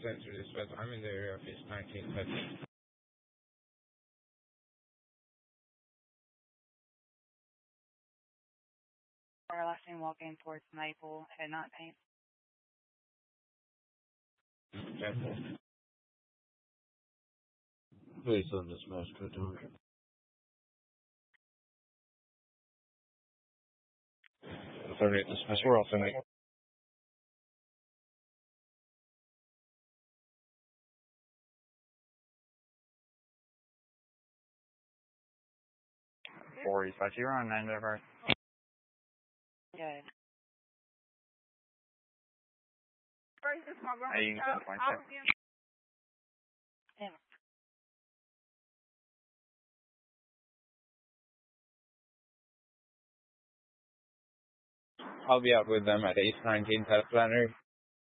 to dispatch. I'm in the area of East 1930. Our last name walking towards Maple at 19. Temple. Please on dispatch, good target. 38 dispatch, we're off tonight. Dispatch, you're on 9 River. Good. Yeah. I'll be out with them at East 19 Test Planner.